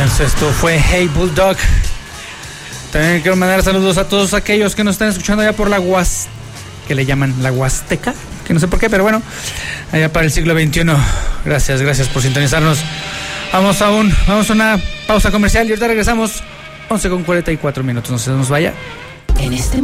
Esto fue Hey Bulldog. También quiero mandar saludos a todos aquellos que nos están escuchando allá por la que le llaman la Huasteca, que no sé por qué, pero bueno, allá para el siglo XXI. Gracias por sintonizarnos. Vamos a una pausa comercial y ahorita regresamos. 11:44. No se nos vaya. En este